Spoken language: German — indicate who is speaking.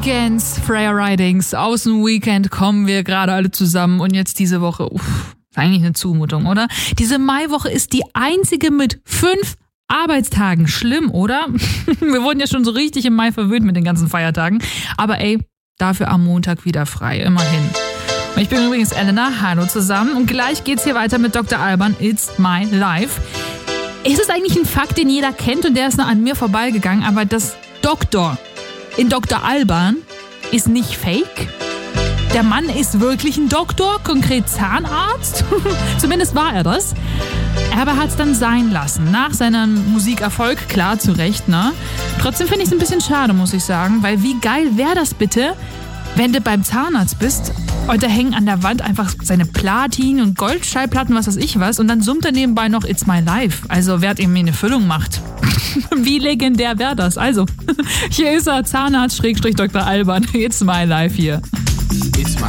Speaker 1: Weekends, Freya Ridings, aus dem Weekend kommen wir gerade alle zusammen und jetzt diese Woche, ist eigentlich eine Zumutung, oder? Diese Maiwoche ist die einzige mit 5 Arbeitstagen. Schlimm, oder? Wir wurden ja schon so richtig im Mai verwöhnt mit den ganzen Feiertagen. Aber dafür am Montag wieder frei, immerhin. Und ich bin übrigens Elena, hallo zusammen. Und gleich geht's hier weiter mit Dr. Alban, It's My Life. Ist es eigentlich ein Fakt, den jeder kennt und der ist noch an mir vorbeigegangen, aber das Doktor in Dr. Alban ist nicht fake? Der Mann ist wirklich ein Doktor, konkret Zahnarzt. Zumindest war er das. Aber er hat es dann sein lassen. Nach seinem Musikerfolg, klar, zu Recht, ne? Trotzdem finde ich es ein bisschen schade, muss ich sagen. Weil wie geil wäre das bitte, wenn du beim Zahnarzt bist und da hängen an der Wand einfach seine Platin- und Goldschallplatten, was weiß ich was. Und dann summt er nebenbei noch It's My Life. Also wer ihm eine Füllung macht. Wie legendär wäre das? Also, hier ist er, Zahnarzt / Dr. Alban. It's My Life hier.
Speaker 2: It's my